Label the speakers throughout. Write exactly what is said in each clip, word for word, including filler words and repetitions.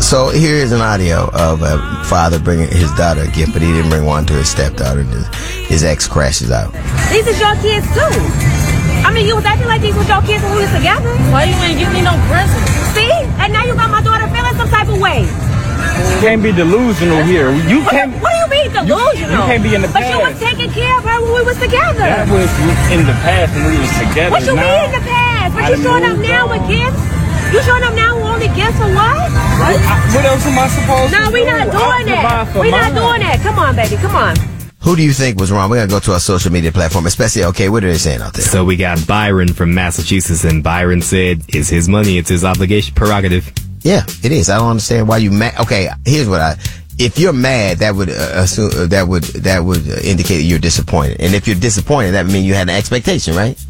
Speaker 1: So here is an audio of a father bringing his daughter a gift, but he didn't bring one to his stepdaughter. And his, his ex crashes out.
Speaker 2: These is your kids too. I mean, you was acting like these was your kids when we was together.
Speaker 3: Why you ain't give me no present?
Speaker 2: See? And now you got my daughter feeling some type of way.
Speaker 4: You can't be delusional here. You can't.
Speaker 2: What, what do you mean delusional?
Speaker 4: You, you can't be in the
Speaker 2: but
Speaker 4: past.
Speaker 2: But you was taking care of her when we was together.
Speaker 4: That was in the past when we was together.
Speaker 2: What you
Speaker 4: now,
Speaker 2: mean in the past? What
Speaker 4: I
Speaker 2: you showing up now
Speaker 4: on.
Speaker 2: with gifts? You showing up now with only gifts for what?
Speaker 4: I, I, what else am I supposed
Speaker 2: no,
Speaker 4: to do?
Speaker 2: No, we not doing that. We not doing that. Come on, baby. Come on.
Speaker 1: Who do you think was wrong? We're going to go to our social media platform, especially, okay, what are they saying out there?
Speaker 5: So we got Byron from Massachusetts, and Byron said, it's his money, it's his obligation, prerogative.
Speaker 1: Yeah, it is. I don't understand why you mad. Okay, here's what I, if you're mad, that would uh, assume, uh, that would, that would indicate that you're disappointed. And if you're disappointed, that means you had an expectation, right?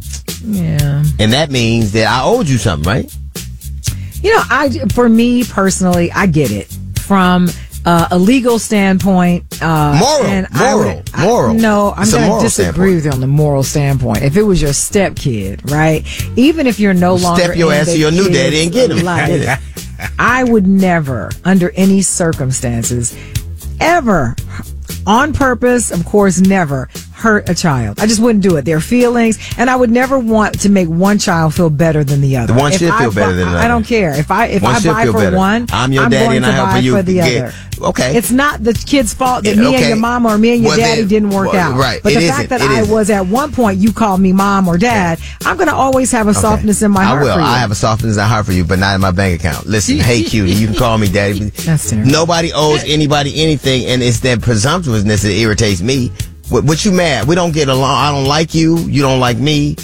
Speaker 6: Yeah.
Speaker 1: And that means that I owed you something, right?
Speaker 6: You know, I, for me personally, I get it. From uh, a legal standpoint. Uh,
Speaker 1: moral.
Speaker 6: And
Speaker 1: moral.
Speaker 6: I would, I,
Speaker 1: moral.
Speaker 6: No, I'm going to disagree
Speaker 1: standpoint.
Speaker 6: with you on the moral standpoint. If it was your stepkid, right? Even if you're no longer
Speaker 1: Step your
Speaker 6: in
Speaker 1: ass
Speaker 6: the
Speaker 1: to your new
Speaker 6: kid's
Speaker 1: daddy and get him.
Speaker 6: life, I would never, under any circumstances, ever, on purpose, of course, never hurt a child. I just wouldn't do it. Their feelings, and I would never want to make one child feel better than the other.
Speaker 1: The one should
Speaker 6: I
Speaker 1: feel
Speaker 6: buy,
Speaker 1: better than the other.
Speaker 6: I don't care. If I if
Speaker 1: one
Speaker 6: I buy for
Speaker 1: better.
Speaker 6: one,
Speaker 1: I'm your
Speaker 6: I'm
Speaker 1: daddy
Speaker 6: going
Speaker 1: and
Speaker 6: to
Speaker 1: I help
Speaker 6: buy
Speaker 1: you
Speaker 6: for the
Speaker 1: get,
Speaker 6: other.
Speaker 1: Okay.
Speaker 6: It's not the kid's fault that
Speaker 1: Yeah,
Speaker 6: me
Speaker 1: okay.
Speaker 6: and your mom or me and your
Speaker 1: well,
Speaker 6: daddy
Speaker 1: then,
Speaker 6: didn't work
Speaker 1: well,
Speaker 6: out.
Speaker 1: Right.
Speaker 6: But
Speaker 1: it
Speaker 6: the
Speaker 1: isn't.
Speaker 6: fact that
Speaker 1: it
Speaker 6: I
Speaker 1: isn't.
Speaker 6: was at one point, you called me mom or dad, I'm going to always have a
Speaker 1: Okay.
Speaker 6: softness in my heart
Speaker 1: I will.
Speaker 6: for you.
Speaker 1: I have a softness in my heart for you, but not in my bank account. Listen, hey, cutie, you can call me daddy.
Speaker 6: That's terrible.
Speaker 1: Nobody owes anybody anything, and it's that presumptuousness that irritates me. What, what you mad? We don't get along. I don't like you. You don't like me.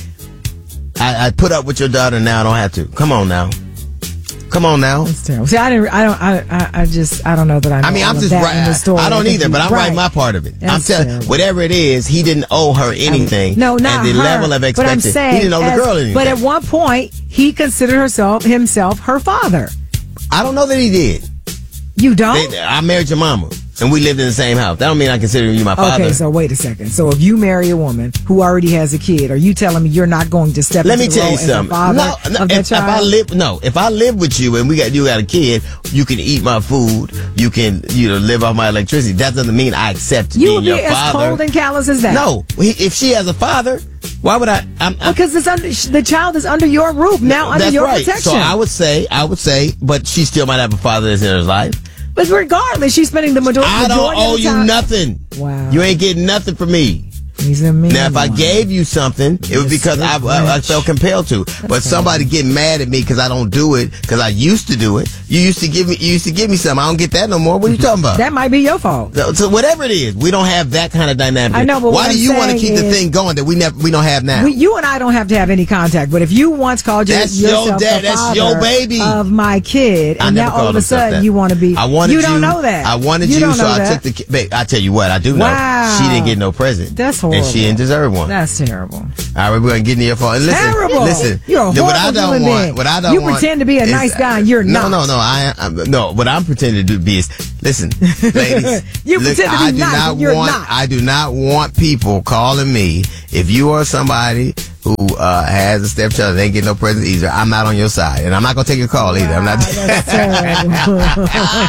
Speaker 1: I, I put up with your daughter now. I don't have to. Come on now. Come on now.
Speaker 6: That's terrible. See, I didn't. I don't. I. I, I just. I don't know that I. Know
Speaker 1: I mean, I'm
Speaker 6: all of
Speaker 1: just
Speaker 6: that
Speaker 1: right.
Speaker 6: in the story.
Speaker 1: I don't
Speaker 6: think
Speaker 1: either, but I'm
Speaker 6: right.
Speaker 1: writing my part of it.
Speaker 6: That's
Speaker 1: I'm telling
Speaker 6: terrible.
Speaker 1: whatever it is, he didn't owe her anything.
Speaker 6: No, not
Speaker 1: and the
Speaker 6: her.
Speaker 1: level of
Speaker 6: But I'm
Speaker 1: expectation,
Speaker 6: saying,
Speaker 1: he didn't owe
Speaker 6: as,
Speaker 1: the girl anything.
Speaker 6: But at one point, he considered herself himself her father.
Speaker 1: I don't know that he did.
Speaker 6: You don't?
Speaker 1: They, I married your mama, and we lived in the same house. That don't mean I consider you my father.
Speaker 6: Okay, so wait a second. So if you marry a woman who already has a kid, are you telling me you're not going to step
Speaker 1: Let me
Speaker 6: into the
Speaker 1: tell
Speaker 6: role
Speaker 1: you
Speaker 6: as a
Speaker 1: something.
Speaker 6: father
Speaker 1: No, no
Speaker 6: of that
Speaker 1: if, if I
Speaker 6: child?
Speaker 1: live, no, if I live with you and we got you got a kid, you can eat my food. You can, you know, live off my electricity. That doesn't mean I accept
Speaker 6: you
Speaker 1: being
Speaker 6: would be
Speaker 1: your
Speaker 6: as
Speaker 1: father.
Speaker 6: cold and callous as that.
Speaker 1: No, if she has a father, why would I? I'm, I'm,
Speaker 6: because it's under, the child is under your roof now, under
Speaker 1: that's
Speaker 6: your
Speaker 1: right.
Speaker 6: protection.
Speaker 1: So I would say, I would say, but she still might have a father that's in her life.
Speaker 6: But regardless, she's spending the majority.
Speaker 1: I don't owe
Speaker 6: of the
Speaker 1: you
Speaker 6: time.
Speaker 1: nothing.
Speaker 6: Wow.
Speaker 1: You ain't getting nothing from me.
Speaker 6: He's a mean
Speaker 1: Now, if I
Speaker 6: one.
Speaker 1: gave you something, it was because I, I, I felt compelled to. But somebody getting mad at me because I don't do it because I used to do it. You used to give me, you used to give me something. I don't get that no more. What are you talking about?
Speaker 6: That might be your fault.
Speaker 1: So, so whatever it is, we don't have that kind of dynamic.
Speaker 6: I know, but
Speaker 1: why
Speaker 6: what
Speaker 1: do
Speaker 6: I'm
Speaker 1: you want to
Speaker 6: saying
Speaker 1: keep the
Speaker 6: is-
Speaker 1: thing going that we never, we don't have now?
Speaker 6: We, you and I don't have to have any contact, but if you once called your,
Speaker 1: That's your
Speaker 6: yourself
Speaker 1: dad,
Speaker 6: the
Speaker 1: that's
Speaker 6: father
Speaker 1: your baby.
Speaker 6: of my kid,
Speaker 1: I
Speaker 6: and
Speaker 1: never
Speaker 6: now all
Speaker 1: called
Speaker 6: of a
Speaker 1: myself
Speaker 6: sudden
Speaker 1: that.
Speaker 6: you want to be,
Speaker 1: I wanted
Speaker 6: you don't
Speaker 1: you,
Speaker 6: know that.
Speaker 1: I wanted
Speaker 6: you,
Speaker 1: you,
Speaker 6: don't
Speaker 1: so
Speaker 6: know
Speaker 1: I
Speaker 6: that.
Speaker 1: took the. ki- Babe, I tell you what, I do know.
Speaker 6: Wow.
Speaker 1: She didn't get no present.
Speaker 6: That's horrible.
Speaker 1: And she didn't deserve one.
Speaker 6: That's terrible.
Speaker 1: All right, we're gonna get in your phone. And listen,
Speaker 6: Terrible.
Speaker 1: listen.
Speaker 6: You're a
Speaker 1: the- what I
Speaker 6: horrible
Speaker 1: don't
Speaker 6: human
Speaker 1: want,
Speaker 6: being.
Speaker 1: what I don't
Speaker 6: You
Speaker 1: want
Speaker 6: pretend to be a
Speaker 1: is-
Speaker 6: nice guy, and you're
Speaker 1: no,
Speaker 6: not.
Speaker 1: No, no, I, I no. What I'm pretending to be is listen, ladies.
Speaker 6: You
Speaker 1: look,
Speaker 6: pretend to be
Speaker 1: I do
Speaker 6: nice,
Speaker 1: not
Speaker 6: and you're
Speaker 1: want.
Speaker 6: not.
Speaker 1: I do not want people calling me. If you are somebody who uh, has a stepchild and ain't get no present either, I'm not on your side, and I'm not gonna take your call either. I'm not.
Speaker 6: That's terrible.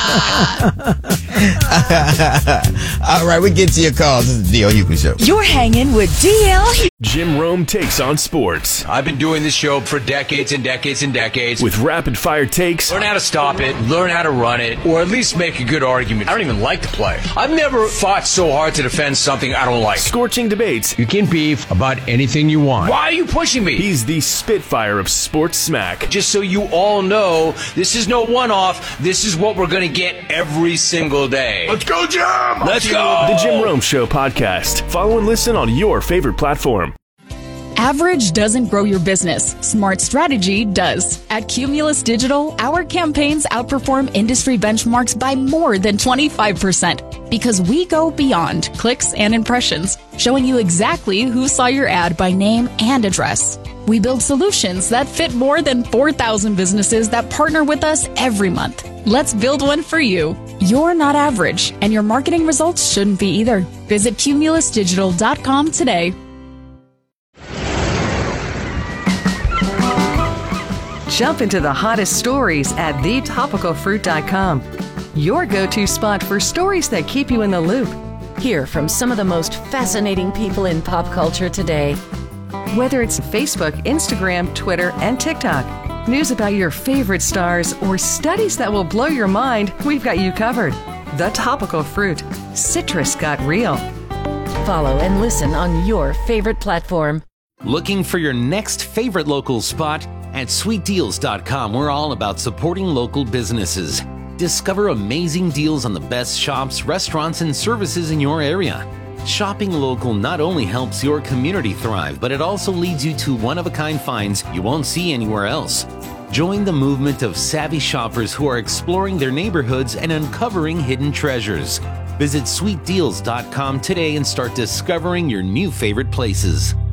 Speaker 1: All right, we get to your calls. This is the D L Hughley Show.
Speaker 7: You're hanging with D L.
Speaker 8: Jim Rome takes on sports
Speaker 9: I've been doing this show for decades and decades and decades.
Speaker 8: with rapid fire takes,
Speaker 9: Learn how to stop it, learn how to run it, or at least make a good argument. I don't even like to play. I've never fought so hard to defend something I don't like.
Speaker 8: scorching debates.
Speaker 9: You can beef about anything you want. Why are you pushing me?
Speaker 8: He's the Spitfire of sports smack.
Speaker 9: Just so you all know, this is no one-off. This is what we're going to get every single day. Let's go, Jim! Let's go!
Speaker 8: The Jim Rome Show podcast. Follow and listen on your favorite platform.
Speaker 7: Average doesn't grow your business. Smart strategy does. At Cumulus Digital, our campaigns outperform industry benchmarks by more than twenty-five percent because we go beyond clicks and impressions, showing you exactly who saw your ad by name and address. We build solutions that fit more than four thousand businesses that partner with us every month. Let's build one for you. You're not average, and your marketing results shouldn't be either. Visit cumulus digital dot com today.
Speaker 10: Jump into the hottest stories at the topical fruit dot com. Your go-to spot for stories that keep you in the loop.
Speaker 11: Hear from some of the most fascinating people in pop culture today.
Speaker 10: Whether it's Facebook, Instagram, Twitter, and TikTok, news about your favorite stars, or studies that will blow your mind, we've got you covered. The Topical Fruit. Citrus got real.
Speaker 11: Follow and listen on your favorite platform.
Speaker 12: Looking for your next favorite local spot? At sweet deals dot com, we're all about supporting local businesses. Discover amazing deals on the best shops, restaurants, and services in your area. Shopping local not only helps your community thrive, but it also leads you to one-of-a-kind finds you won't see anywhere else. Join the movement of savvy shoppers who are exploring their neighborhoods and uncovering hidden treasures. Visit sweet deals dot com today and start discovering your new favorite places.